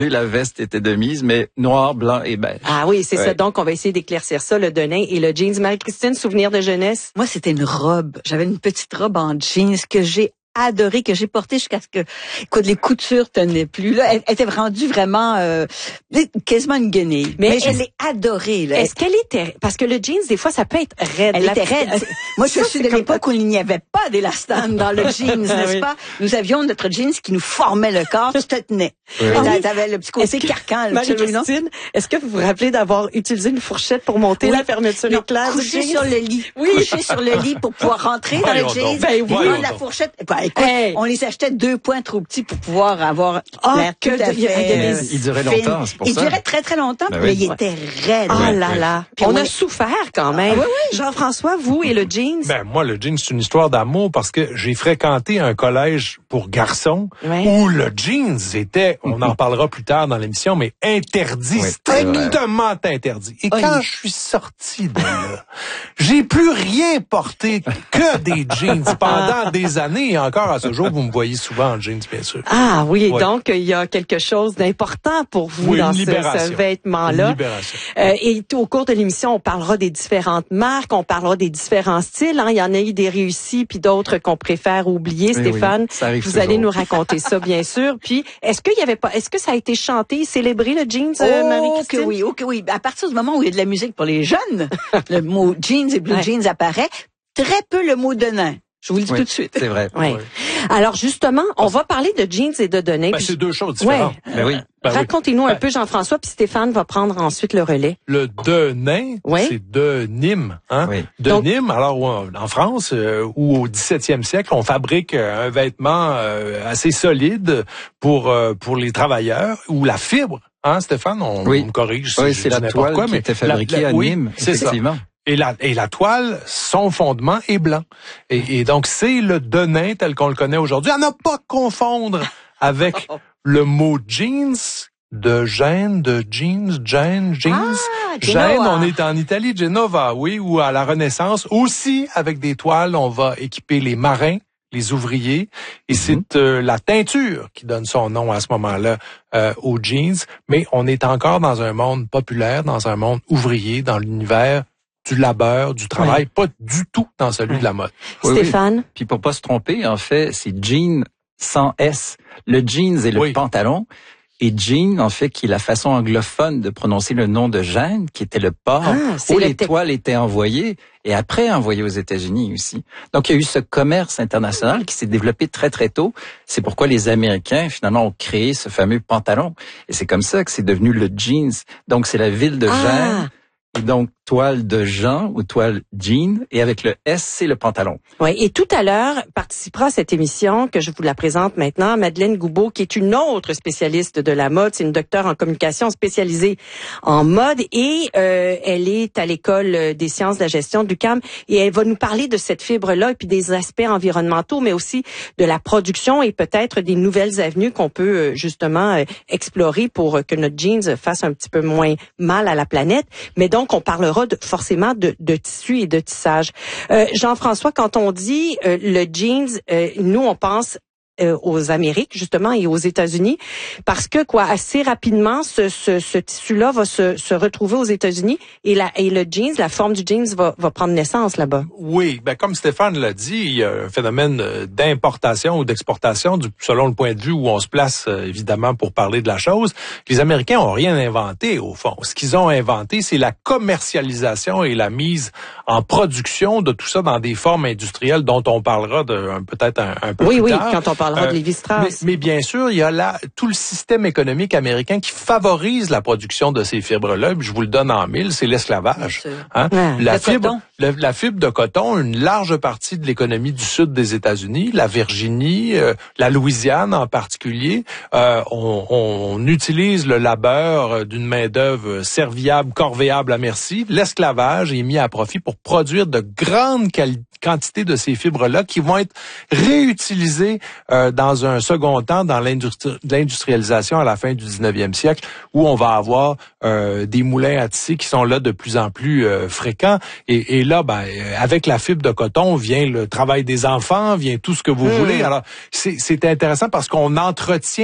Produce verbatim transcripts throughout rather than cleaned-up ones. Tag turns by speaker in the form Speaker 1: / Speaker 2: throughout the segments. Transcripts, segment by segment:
Speaker 1: la veste était de mise, mais noir, blanc et beige.
Speaker 2: Ah oui, c'est
Speaker 1: ouais.
Speaker 2: ça. Donc, on va essayer d'éclaircir ça, le denim et le jeans. Marie-Christine, souvenir de jeunesse?
Speaker 3: Moi, c'était une robe. J'avais une petite robe en jeans que j'ai adorée, que j'ai portée jusqu'à ce que, écoute, les coutures tenaient plus. Là, elle, elle était rendue vraiment euh, quasiment une guenille. Mais, Mais je l'ai adorée. Là.
Speaker 2: Est-ce qu'elle était... Parce que le jeans, des fois, ça peut être raide.
Speaker 3: Elle
Speaker 2: La...
Speaker 3: était raide. Moi, je suis de l'époque où il n'y avait pas d'élastane dans le jeans, n'est-ce oui. pas? Nous avions notre jeans qui nous formait le corps, tout te tenait. Oui. T'avais le petit côté carcan.
Speaker 2: Marie-Christine, est-ce que vous vous rappelez d'avoir utilisé une fourchette pour monter oui. la fermeture
Speaker 3: non,
Speaker 2: éclair
Speaker 3: coucher
Speaker 2: du jeans?
Speaker 3: sur le lit. Oui. Coucher sur le lit pour pouvoir rentrer dans le jeans.
Speaker 2: Ben,
Speaker 3: oui. Prendre la fourchette. Ben, écoute, hey. on les achetait deux points trop petits pour pouvoir avoir
Speaker 2: oh,
Speaker 3: l'air tout à fait
Speaker 1: Il, il durait longtemps, c'est pour
Speaker 3: il
Speaker 1: ça.
Speaker 3: Il durait très, très longtemps, ben mais oui. il était raide.
Speaker 2: Oh là là. Puis on, on a souffert quand même.
Speaker 3: Ah, oui, oui.
Speaker 2: Jean-François, vous et le jeans?
Speaker 4: Ben, moi, le jeans, c'est une histoire d'amour parce que j'ai fréquenté un collège pour garçons ouais. où le jeans était, on en parlera plus tard dans l'émission, mais interdit, oui, strictement interdit. Et oui. quand je suis sorti de là, j'ai plus rien porté que des jeans pendant des années et encore à ce jour, vous me voyez souvent en jeans, bien sûr.
Speaker 2: Ah oui, oui. donc il y a quelque chose d'important pour vous
Speaker 4: oui,
Speaker 2: dans ce,
Speaker 4: ce
Speaker 2: vêtement-là. Euh, et au cours de l'émission, on parlera des différentes marques, on parlera des différents styles. Hein. Il y en a eu des réussis puis d'autres qu'on préfère oublier. Oui, Stéphane, oui, vous
Speaker 1: toujours.
Speaker 2: allez nous raconter ça, bien sûr. Puis est-ce qu'il y avait pas, est-ce que ça a été chanté, célébré le jeans,
Speaker 3: oh,
Speaker 2: euh, Marie-Christine?
Speaker 3: Oh que oui, oh que oui. À partir du moment où il y a de la musique pour les jeunes, le mot jeans et blue ouais. jeans apparaît. Très peu le mot denim. Je vous le dis
Speaker 1: oui,
Speaker 3: tout de suite.
Speaker 1: C'est vrai.
Speaker 2: Oui. Oui. Alors justement, on va parler de jeans et de denim.
Speaker 4: Ben, c'est deux choses différentes.
Speaker 2: Ouais.
Speaker 1: Ben oui.
Speaker 2: Ben Racontez-nous oui. un peu, Jean-François, puis Stéphane va prendre ensuite le relais.
Speaker 4: Le denim, oui. c'est de Nîmes. Hein? Oui. De Donc, Nîmes, alors en France, euh, où au dix-septième siècle, on fabrique un vêtement euh, assez solide pour euh, pour les travailleurs, où la fibre, hein, Stéphane, on,
Speaker 1: oui.
Speaker 4: on me corrige.
Speaker 1: Oui, c'est la toile quoi, qui mais était fabriquée la, la, à
Speaker 4: oui,
Speaker 1: Nîmes, effectivement.
Speaker 4: Ça. Et la, et la toile, son fondement est blanc. Et, et donc, c'est le denim tel qu'on le connaît aujourd'hui. À ne pas confondre avec le mot jeans, de gêne, de jeans, gêne, jeans.
Speaker 3: Ah,
Speaker 4: gêne, on est en Italie, Genova, oui, ou à la Renaissance. Aussi, avec des toiles, on va équiper les marins, les ouvriers. Et mm-hmm. c'est euh, la teinture qui donne son nom à ce moment-là euh, aux jeans. Mais on est encore dans un monde populaire, dans un monde ouvrier, dans l'univers du labeur, du travail, oui. pas du tout dans celui oui. de la mode.
Speaker 2: Oui, Stéphane?
Speaker 1: Oui. Puis pour pas se tromper, en fait, c'est jean sans S. Le jeans est le oui. pantalon. Et jean, en fait, qui est la façon anglophone de prononcer le nom de Gênes, qui était le port ah, où les te... toiles étaient envoyées et après envoyées aux États-Unis aussi. Donc, il y a eu ce commerce international qui s'est développé très, très tôt. C'est pourquoi les Américains, finalement, ont créé ce fameux pantalon. Et c'est comme ça que c'est devenu le jeans. Donc, c'est la ville de ah. Gênes. Et donc, toile de Jean ou toile jean, et avec le S, c'est le pantalon.
Speaker 2: Oui, et tout à l'heure, participera à cette émission que je vous la présente maintenant, Madeleine Goubeau, qui est une autre spécialiste de la mode. C'est une docteure en communication spécialisée en mode et euh, elle est à l'école des sciences de la gestion du l'U Q A M et elle va nous parler de cette fibre-là et puis des aspects environnementaux, mais aussi de la production et peut-être des nouvelles avenues qu'on peut justement euh, explorer pour que notre jeans fasse un petit peu moins mal à la planète. Mais donc, Donc, on parlera de, forcément de, de tissu et de tissage. Euh, Jean-François, quand on dit euh, le jeans, euh, nous, on pense euh, aux Amériques, justement, et aux États-Unis, parce que, quoi, assez rapidement, ce, ce, ce tissu-là va se, se retrouver aux États-Unis et, la, et le jeans, la forme du jeans va, va prendre naissance là-bas.
Speaker 4: Oui, ben comme Stéphane l'a dit, il y a un phénomène d'importation ou d'exportation du, selon le point de vue où on se place, euh, évidemment, pour parler de la chose. Les Américains ont rien inventé, au fond. Ce qu'ils ont inventé, c'est la commercialisation et la mise en production de tout ça dans des formes industrielles dont on parlera de, peut-être un, un peu
Speaker 2: oui,
Speaker 4: plus
Speaker 2: oui,
Speaker 4: tard.
Speaker 2: Oui, oui, quand on parlera euh, de Lévi-Strauss.
Speaker 4: Mais, mais bien sûr, il y a là tout le système économique américain qui favorise la production de ces fibres-là. Je vous le donne en mille, c'est l'esclavage. Hein? Ouais, la fibre, le, la fibre de coton, une large partie de l'économie du sud des États-Unis, la Virginie, euh, la Louisiane en particulier, euh, on, on utilise le labeur d'une main-d'œuvre serviable, corvéable à merci. L'esclavage est mis à profit pour produire de grandes qualités quantité de ces fibres-là qui vont être réutilisées euh, dans un second temps dans l'industri- l'industrialisation à la fin du dix-neuvième siècle où on va avoir euh, des moulins à tisser qui sont là de plus en plus euh, fréquents. Et, et là, ben, avec la fibre de coton vient le travail des enfants, vient tout ce que vous mmh. voulez. Alors, c'est, c'est intéressant parce qu'on entretient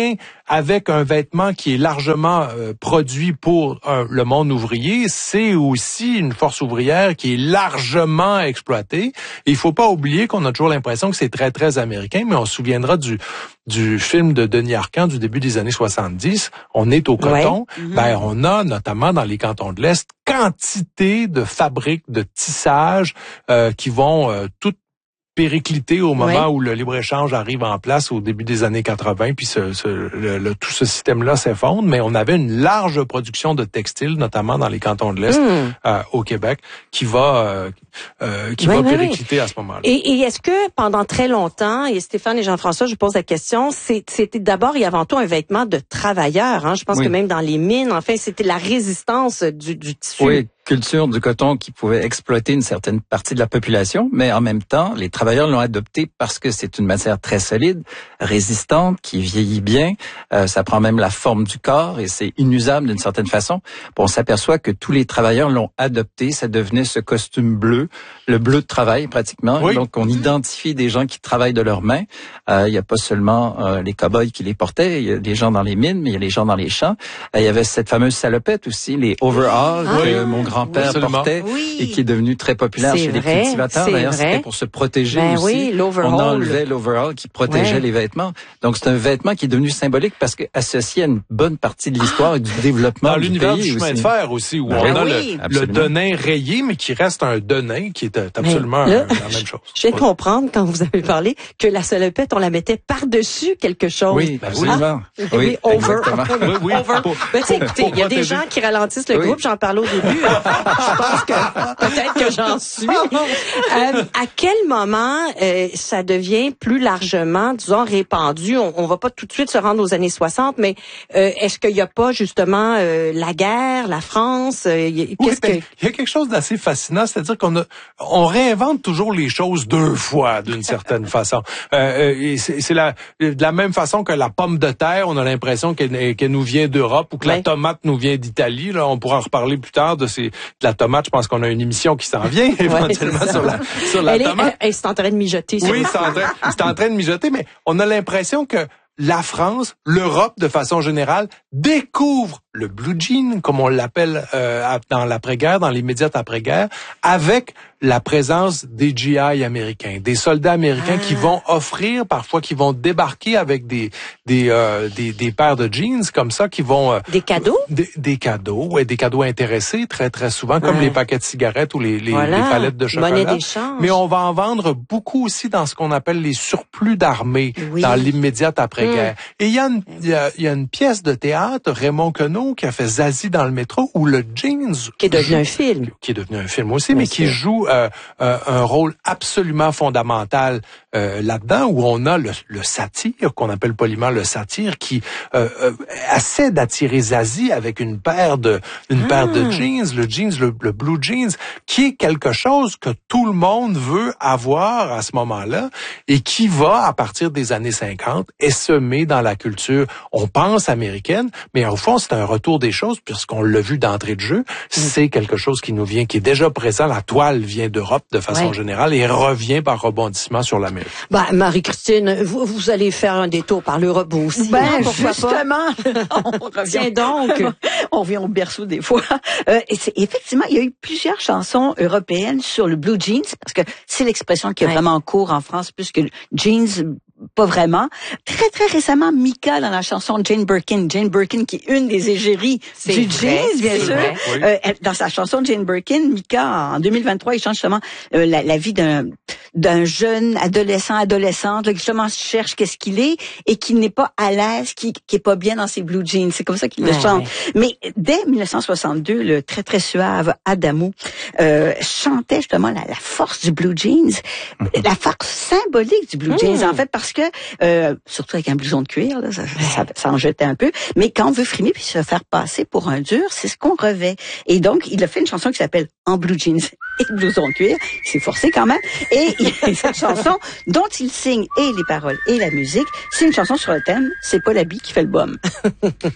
Speaker 4: avec un vêtement qui est largement euh, produit pour euh, le monde ouvrier, c'est aussi une force ouvrière qui est largement exploitée. Et il faut pas oublier qu'on a toujours l'impression que c'est très, très américain, mais on se souviendra du du film de Denis Arcand du début des années soixante-dix, on est au coton, ouais. mm-hmm. ben on a notamment dans les cantons de l'Est quantité de fabriques de tissage euh, qui vont euh, toutes péricliter au moment oui. où le libre-échange arrive en place au début des années quatre-vingt, puis ce, ce, le, le, tout ce système-là s'effondre, mais on avait une large production de textiles, notamment dans les cantons de l'Est, mm. euh, au Québec, qui va euh, euh, qui oui, va oui, péricliter oui. à ce moment-là.
Speaker 2: Et, et est-ce que pendant très longtemps, et Stéphane et Jean-François, je vous pose la question, c'est, c'était d'abord et avant tout un vêtement de travailleur, hein? Je pense oui. que même dans les mines, enfin, c'était la résistance du, du tissu.
Speaker 1: Oui. Culture du coton qui pouvait exploiter une certaine partie de la population, mais en même temps, les travailleurs l'ont adopté parce que c'est une matière très solide, résistante, qui vieillit bien. Euh, ça prend même la forme du corps et c'est inusable d'une certaine façon. Bon, on s'aperçoit que tous les travailleurs l'ont adopté. Ça devenait ce costume bleu, le bleu de travail pratiquement. Oui. Donc, on identifie des gens qui travaillent de leurs mains. Euh, il n'y a pas seulement euh, les cow-boys qui les portaient. Il y a des gens dans les mines, mais il y a les gens dans les champs. Euh, il y avait cette fameuse salopette aussi, les overalls ah. que mon grand grand-père oui, portait oui. et qui est devenu très populaire c'est chez vrai, les cultivateurs. D'ailleurs, vrai. C'était pour se protéger
Speaker 2: ben
Speaker 1: aussi.
Speaker 2: Oui, l'overall.
Speaker 1: On enlevait l'overall qui protégeait ouais. les vêtements. Donc, c'est un vêtement qui est devenu symbolique parce qu'associé à une bonne partie de l'histoire ah. et du développement
Speaker 4: Dans
Speaker 1: du
Speaker 4: l'univers
Speaker 1: pays
Speaker 4: du chemin
Speaker 1: aussi.
Speaker 4: de fer aussi, où ben on a oui. le, le denain rayé, mais qui reste un denain qui est absolument là, la même chose.
Speaker 2: Je viens de comprendre, quand vous avez parlé, que la salopette, on la mettait par-dessus quelque chose.
Speaker 1: Oui, absolument.
Speaker 2: Ah. Oui, oui, over.
Speaker 4: Oui, oui.
Speaker 2: over. Pour, ben, pour, écoutez, il y a des gens qui ralentissent le oui. groupe, j'en parlais au début. Je pense que peut-être que j'en suis. Euh, à quel moment euh, ça devient plus largement, disons, répandu? On, on va pas tout de suite se rendre aux années soixante, mais euh, est-ce qu'il n'y a pas justement euh, la guerre, la France? Euh, y,
Speaker 4: oui, qu'est-ce ben, que... Il y a quelque chose d'assez fascinant, c'est-à-dire qu'on a, on réinvente toujours les choses deux fois, d'une certaine façon. Euh, et c'est, c'est la, de la même façon que la pomme de terre, on a l'impression qu'elle, qu'elle nous vient d'Europe ou que oui. la tomate nous vient d'Italie. Là, on pourra en reparler plus tard de, ces, de la tomate. Je pense qu'on a une émission qui s'en vient éventuellement ouais, sur la, sur la
Speaker 2: elle
Speaker 4: tomate.
Speaker 2: Est, elle, c'est en train de mijoter.
Speaker 4: Oui, c'est en, train, c'est en train de mijoter, mais on a l'impression que la France, l'Europe de façon générale, découvre le blue jean, comme on l'appelle euh, dans l'après-guerre, dans l'immédiate après-guerre, avec la présence des G I américains, des soldats américains ah. qui vont offrir, parfois qui vont débarquer avec des des euh, des, des paires de jeans comme ça, qui vont euh,
Speaker 2: des cadeaux,
Speaker 4: des, des cadeaux, ouais, des cadeaux intéressés très très souvent, comme ouais. les paquets de cigarettes ou les les,
Speaker 2: voilà.
Speaker 4: les palettes de chocolat.
Speaker 2: Monnaie d'échange.
Speaker 4: Mais on va en vendre beaucoup aussi dans ce qu'on appelle les surplus d'armée, oui. dans l'immédiate après-guerre. Mmh. Et il y a une il y a, y a une pièce de théâtre, Raymond Queneau, qui a fait Zazie dans le métro, où le jeans
Speaker 2: qui est devenu joue, un film,
Speaker 4: qui est devenu un film aussi, Bien mais sûr. qui joue euh, euh, un rôle absolument fondamental euh, là-dedans, où on a le, le satire, qu'on appelle poliment le satire, qui euh, euh, essaie d'attirer Zazie avec une paire de une ah. paire de jeans, le jeans, le, le blue jeans, qui est quelque chose que tout le monde veut avoir à ce moment-là et qui va, à partir des années cinquante, essaimer dans la culture, on pense américaine, mais au fond, c'est un retour des choses, puisqu'on l'a vu d'entrée de jeu, c'est quelque chose qui nous vient, qui est déjà présent. La toile vient d'Europe de façon ouais. générale et revient par rebondissement sur l'Amérique.
Speaker 2: Ben, Marie-Christine, vous, vous allez faire un détour par l'Europe vous aussi.
Speaker 3: Ben, hein, justement, on revient
Speaker 2: donc.
Speaker 3: On revient au berceau des fois. Euh, et c'est, effectivement, il y a eu plusieurs chansons européennes sur le blue jeans, parce que c'est l'expression qui est ouais. vraiment en cours en France, puisque jeans, pas vraiment. Très, très récemment, Mika, dans la chanson Jane Birkin, Jane Birkin qui est une des égéries c'est du vrai, jeans, bien sûr. Oui. Euh, dans sa chanson Jane Birkin, Mika, en deux mille vingt-trois, il chante justement euh, la, la vie d'un d'un jeune adolescent, adolescente, là, qui justement cherche qu'est-ce qu'il est et qui n'est pas à l'aise, qui, qui est pas bien dans ses blue jeans. C'est comme ça qu'il ouais, le chante. Ouais. Mais dès dix-neuf cent soixante-deux, le très, très suave Adamo euh, chantait justement la, la force du blue jeans, mm-hmm. la force symbolique du blue mm. jeans, en fait, parce que, euh, surtout avec un blouson de cuir, là, ça, ça, ça en jetait un peu, mais quand on veut frimer puis se faire passer pour un dur, c'est ce qu'on revêt. Et donc, il a fait une chanson qui s'appelle En blue jeans et blouson de cuir. Il s'est forcé quand même. Et, et cette chanson, dont il signe et les paroles et la musique, c'est une chanson sur le thème « C'est pas l'habit qui fait le baume ».